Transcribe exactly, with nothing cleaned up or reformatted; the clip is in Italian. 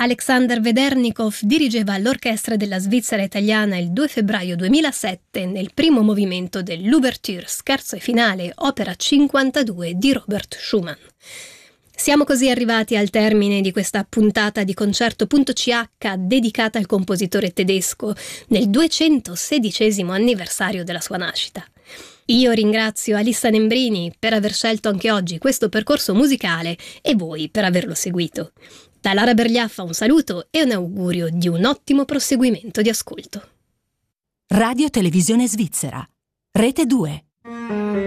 Alexander Vedernikov dirigeva l'orchestra della Svizzera italiana il due febbraio duemilasette nel primo movimento dell'Ouverture scherzo e finale opera cinquantadue di Robert Schumann. Siamo così arrivati al termine di questa puntata di Concerto.ch dedicata al compositore tedesco nel duecentosedicesimo anniversario della sua nascita. Io ringrazio Alissa Nembrini per aver scelto anche oggi questo percorso musicale e voi per averlo seguito. Da Lara Bergliaffa un saluto e un augurio di un ottimo proseguimento di ascolto. Radio Televisione Svizzera, Rete due.